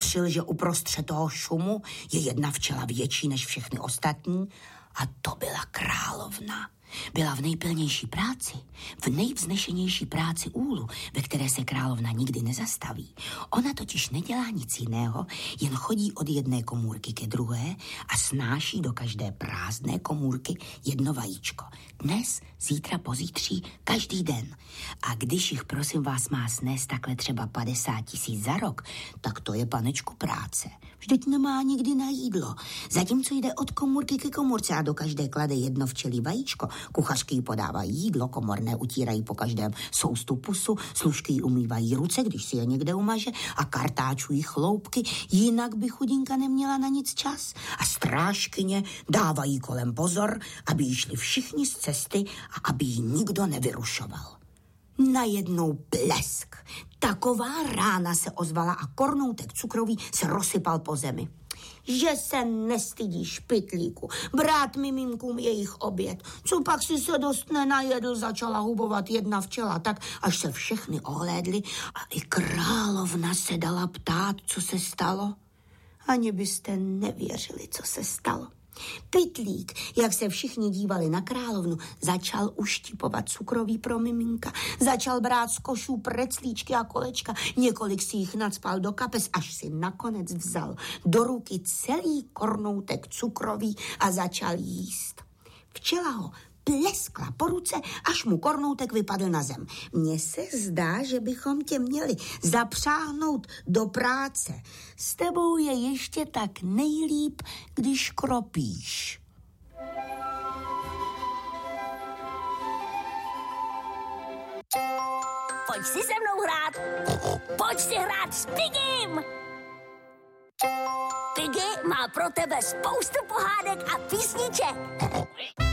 spatřil, že uprostřed toho šumu je jedna včela větší než všechny ostatní a to byla královna. Byla v nejpilnější práci, v nejvznešenější práci úlu, ve které se královna nikdy nezastaví. Ona totiž nedělá nic jiného, jen chodí od jedné komůrky ke druhé a snáší do každé prázdné komůrky jedno vajíčko. Dnes, zítra, pozítří, každý den. A když jich, prosím vás, má snést takhle třeba 50 000 za rok, tak to je, panečku, práce. Vždyť nemá nikdy na jídlo. Zatímco jde od komůrky ke komůrce a do každé klade jedno včelí vajíčko, kuchařky jí podávají jídlo, komorné utírají po každém soustu pusu, služky jí umývají ruce, když si je někde umaže, a kartáčují chloupky, jinak by chudinka neměla na nic čas. A strážkyně dávají kolem pozor, aby jí šli všichni z cesty a aby jí nikdo nevyrušoval. Najednou blesk. Taková rána se ozvala a kornoutek cukrový se rozsypal po zemi. Že se nestydíš, pytlíku, brát miminkům jejich oběd. Co pak si se dost nenajedl, začala hubovat jedna včela, tak až se všechny ohlédli a i královna se dala ptát, co se stalo. Ani byste nevěřili, co se stalo. Pytlík, jak se všichni dívali na královnu, začal uštipovat cukroví pro miminka. Začal brát z košů preclíčky a kolečka, několik si jich nacpal do kapes, až si nakonec vzal do ruky celý kornoutek cukroví a začal jíst. Včela ho pleskla po ruce, až mu kornoutek vypadl na zem. Mně se zdá, že bychom tě měli zapřáhnout do práce. S tebou je ještě tak nejlíp, když kropíš. Pojď si se mnou hrát. Pojď si hrát s Pigim. Piggy má pro tebe spoustu pohádek a písniček.